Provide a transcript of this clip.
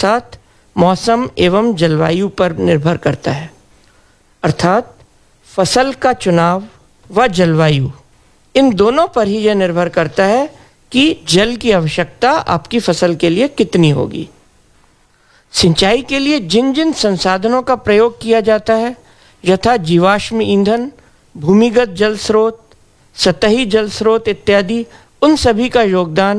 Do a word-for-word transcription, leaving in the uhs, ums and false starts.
साथ मौसम एवं जलवायु पर निर्भर करता है। अर्थात फसल का चुनाव व जलवायु, इन दोनों पर ही यह निर्भर करता है कि जल की आवश्यकता आपकी फसल के लिए कितनी होगी। सिंचाई के लिए जिन जिन संसाधनों का प्रयोग किया जाता है, यथा जीवाश्म ईंधन, भूमिगत जल स्रोत, सतही जल स्रोत इत्यादि, उन सभी का योगदान